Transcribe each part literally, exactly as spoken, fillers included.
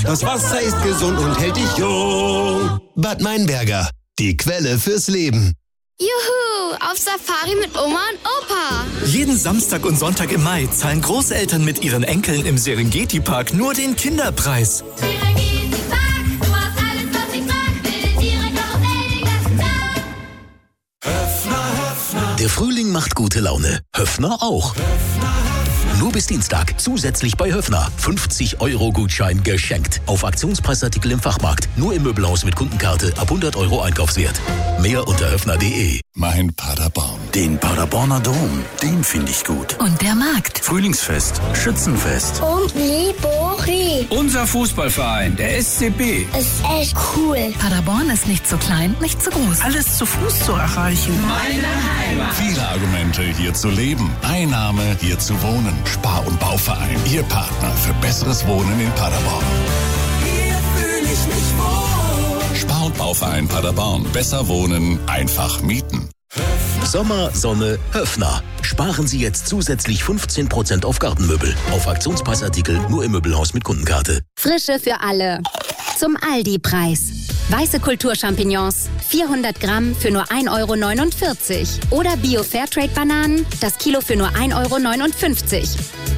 Das Wasser ist gesund und hält dich jung. Bad Meinberger, die Quelle fürs Leben. Juhu, auf Safari mit Oma und Opa. Jeden Samstag und Sonntag im Mai zahlen Großeltern mit ihren Enkeln im Serengeti-Park nur den Kinderpreis. Serengeti-Park, du hast alles, was ich mag. Wilde Tiere, Karussell, den ganzen Tag. Höffner, Höffner. Der Frühling macht gute Laune. Höffner auch. Höffner, Höffner. Nur bis Dienstag zusätzlich bei Höffner. fünfzig Euro Gutschein geschenkt. Auf Aktionspreisartikel im Fachmarkt. Nur im Möbelhaus mit Kundenkarte ab hundert Euro Einkaufswert. Mehr unter höffner punkt de. Mein Paderborn. Den Paderborner Dom, den finde ich gut. Und der Markt. Frühlingsfest, Schützenfest. Und Libori. Unser Fußballverein, der S C B. Ist echt cool. Paderborn ist nicht zu klein, nicht zu groß. Alles zu Fuß zu erreichen. Meine Heimat. Viele Argumente, hier zu leben. Ein Name, hier zu wohnen. Spar- und Bauverein. Ihr Partner für besseres Wohnen in Paderborn. Hier fühle ich mich wohl. Spar- und Bauverein Paderborn. Besser wohnen, einfach mieten. Sommer, Sonne, Höffner. Sparen Sie jetzt zusätzlich fünfzehn Prozent auf Gartenmöbel. Auf Aktionspreisartikel nur im Möbelhaus mit Kundenkarte. Frische für alle. Zum Aldi-Preis. Weiße Kulturchampignons, vierhundert Gramm für nur ein Euro neunundvierzig. Oder Bio-Fairtrade-Bananen, das Kilo für nur ein Euro neunundfünfzig.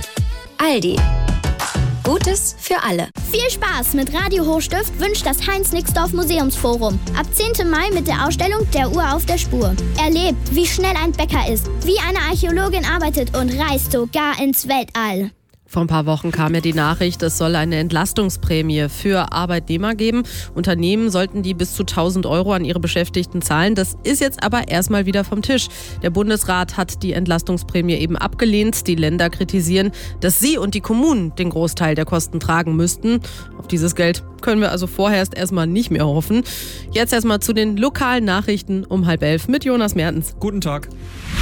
Aldi. Gutes für alle. Viel Spaß mit Radio Hochstift wünscht das Heinz-Nixdorf Museumsforum. Ab zehnten Mai mit der Ausstellung Der Uhr auf der Spur. Erlebt, wie schnell ein Bäcker ist, wie eine Archäologin arbeitet und reist sogar ins Weltall. Vor ein paar Wochen kam ja die Nachricht, es soll eine Entlastungsprämie für Arbeitnehmer geben. Unternehmen sollten die bis zu tausend Euro an ihre Beschäftigten zahlen. Das ist jetzt aber erstmal wieder vom Tisch. Der Bundesrat hat die Entlastungsprämie eben abgelehnt. Die Länder kritisieren, dass sie und die Kommunen den Großteil der Kosten tragen müssten. Auf dieses Geld können wir also vorerst erstmal nicht mehr hoffen. Jetzt erstmal zu den lokalen Nachrichten um halb elf mit Jonas Mertens. Guten Tag.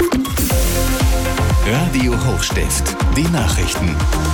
Radio Hochstift. Die Nachrichten.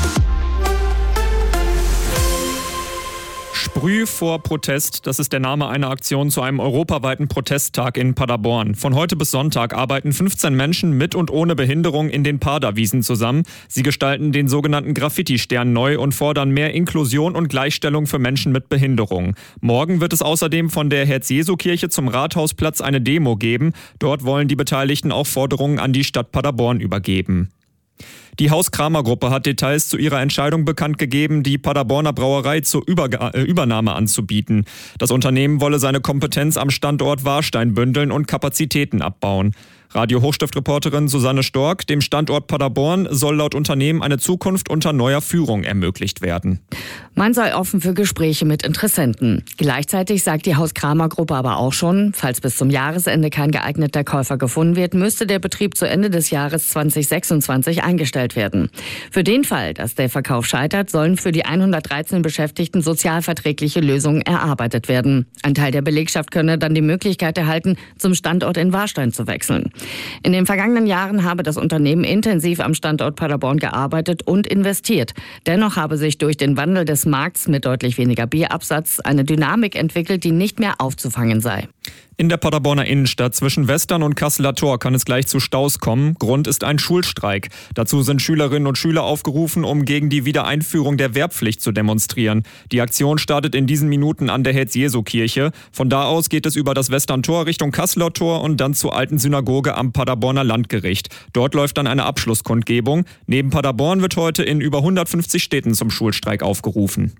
Sprüh vor Protest, das ist der Name einer Aktion zu einem europaweiten Protesttag in Paderborn. Von heute bis Sonntag arbeiten fünfzehn Menschen mit und ohne Behinderung in den Paderwiesen zusammen. Sie gestalten den sogenannten Graffiti-Stern neu und fordern mehr Inklusion und Gleichstellung für Menschen mit Behinderung. Morgen wird es außerdem von der Herz-Jesu-Kirche zum Rathausplatz eine Demo geben. Dort wollen die Beteiligten auch Forderungen an die Stadt Paderborn übergeben. Die Haus-Kramer-Gruppe hat Details zu ihrer Entscheidung bekannt gegeben, die Paderborner Brauerei zur Überga- äh, Übernahme anzubieten. Das Unternehmen wolle seine Kompetenz am Standort Warstein bündeln und Kapazitäten abbauen. Radio Hochstift-Reporterin Susanne Stork, dem Standort Paderborn soll laut Unternehmen eine Zukunft unter neuer Führung ermöglicht werden. Man sei offen für Gespräche mit Interessenten. Gleichzeitig sagt die Haus-Kramer-Gruppe aber auch schon, falls bis zum Jahresende kein geeigneter Käufer gefunden wird, müsste der Betrieb zu Ende des Jahres zwanzig sechsundzwanzig eingestellt werden. Für den Fall, dass der Verkauf scheitert, sollen für die hundertdreizehn Beschäftigten sozialverträgliche Lösungen erarbeitet werden. Ein Teil der Belegschaft könne dann die Möglichkeit erhalten, zum Standort in Warstein zu wechseln. In den vergangenen Jahren habe das Unternehmen intensiv am Standort Paderborn gearbeitet und investiert. Dennoch habe sich durch den Wandel des Markts mit deutlich weniger Bierabsatz eine Dynamik entwickelt, die nicht mehr aufzufangen sei. In der Paderborner Innenstadt zwischen Western und Kasseler Tor kann es gleich zu Staus kommen. Grund ist ein Schulstreik. Dazu sind Schülerinnen und Schüler aufgerufen, um gegen die Wiedereinführung der Wehrpflicht zu demonstrieren. Die Aktion startet in diesen Minuten an der Herz-Jesu-Kirche. Von da aus geht es über das Western-Tor Richtung Kasseler Tor und dann zur alten Synagoge am Paderborner Landgericht. Dort läuft dann eine Abschlusskundgebung. Neben Paderborn wird heute in über hundertfünfzig Städten zum Schulstreik aufgerufen.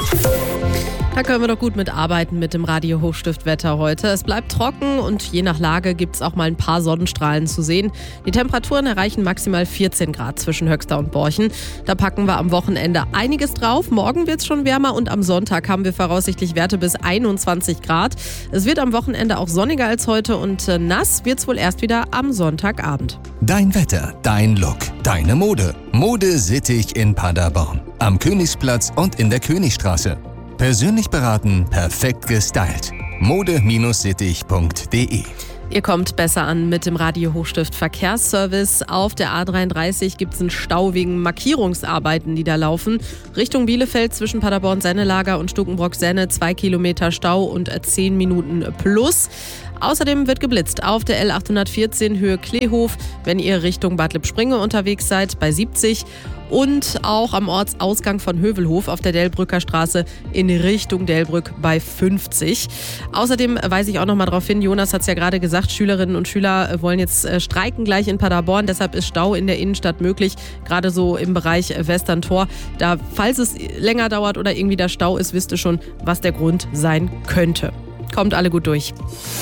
Da können wir doch gut mitarbeiten mit dem Radio Hochstift-Wetter heute. Es bleibt trocken und je nach Lage gibt es auch mal ein paar Sonnenstrahlen zu sehen. Die Temperaturen erreichen maximal vierzehn Grad zwischen Höxter und Borchen. Da packen wir am Wochenende einiges drauf. Morgen wird es schon wärmer und am Sonntag haben wir voraussichtlich Werte bis einundzwanzig Grad. Es wird am Wochenende auch sonniger als heute und nass wird es wohl erst wieder am Sonntagabend. Dein Wetter, dein Look, deine Mode. Mode Sittich in Paderborn. Am Königsplatz und in der Königstraße. Persönlich beraten, perfekt gestylt. mode Bindestrich sittich punkt de. Ihr kommt besser an mit dem Radio Hochstift Verkehrsservice. Auf der A dreiunddreißig gibt es einen Stau wegen Markierungsarbeiten, die da laufen. Richtung Bielefeld zwischen Paderborn-Sennelager und Stukenbrock-Senne zwei Kilometer Stau und zehn Minuten plus. Außerdem wird geblitzt auf der L achthundertvierzehn Höhe Kleehof, wenn ihr Richtung Bad Lippspringe unterwegs seid, bei siebzig. Und auch am Ortsausgang von Hövelhof auf der Delbrücker Straße in Richtung Delbrück bei fünfzig. Außerdem weise ich auch noch mal darauf hin, Jonas hat es ja gerade gesagt, Schülerinnen und Schüler wollen jetzt streiken gleich in Paderborn. Deshalb ist Stau in der Innenstadt möglich, gerade so im Bereich Westerntor. Da, falls es länger dauert oder irgendwie der Stau ist, wisst ihr schon, was der Grund sein könnte. Kommt alle gut durch.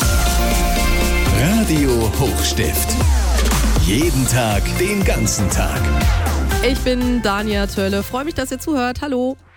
Radio Hochstift. Jeden Tag, den ganzen Tag. Ich bin Dania Tölle. Freue mich, dass ihr zuhört. Hallo.